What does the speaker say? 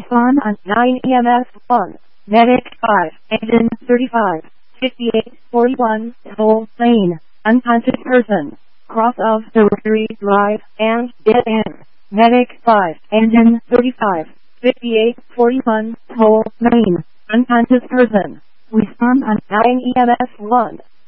Respond on 9 EMS 1. Medic 5. Engine 35. 58. 41. Full lane. Unconscious person. Cross of the Rotary Drive and dead end. Medic 5. Engine 35. 58. 41. Full lane. Unconscious person. Respond on 9 EMS 1.